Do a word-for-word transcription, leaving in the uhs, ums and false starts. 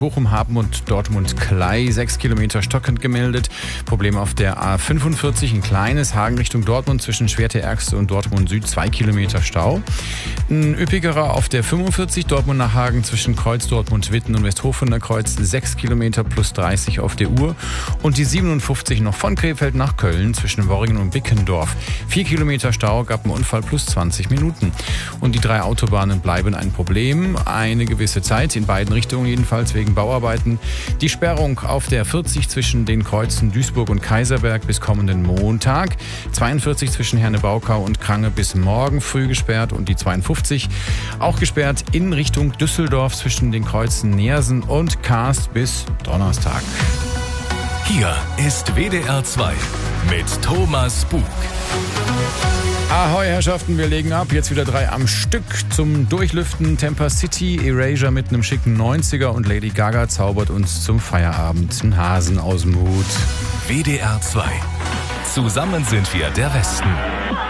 Bochum, Haben und Dortmund-Klei, sechs Kilometer stockend gemeldet. Problem auf der A fünfundvierzig, ein kleines, Hagen Richtung Dortmund zwischen Schwerte-Ergste und Dortmund Süd, zwei Kilometer Stau. Ein üppigerer auf der fünfundvierzig, Dortmund nach Hagen zwischen Kreuz, Dortmund, Witten und Westhofunder Kreuz, sechs Kilometer plus dreißig auf der Uhr. Und die siebenundfünfzig noch von Krefeld nach Köln zwischen Worringen und Bickendorf. vier Kilometer Stau, gab einen Unfall plus zwanzig Minuten. Und die drei Autobahnen bleiben ein Problem, eine gewisse Zeit, in beiden Richtungen jedenfalls wegen Bauarbeiten. Die Sperrung auf der vierzig zwischen den Kreuzen Duisburg und Kaiserberg bis kommenden Montag. zweiundvierzig zwischen Herne-Baukau und Krange bis morgen früh gesperrt und die zweiundfünfzig auch gesperrt in Richtung Düsseldorf zwischen den Kreuzen Neersen und Kaast bis Donnerstag. Hier ist W D R zwei mit Thomas Bug. Ahoi Herrschaften, wir legen ab. Jetzt wieder drei am Stück zum Durchlüften. Temper City, Erasure mit einem schicken neunziger und Lady Gaga zaubert uns zum Feierabend einen Hasen aus dem Hut. W D R zwei. Zusammen sind wir der Westen.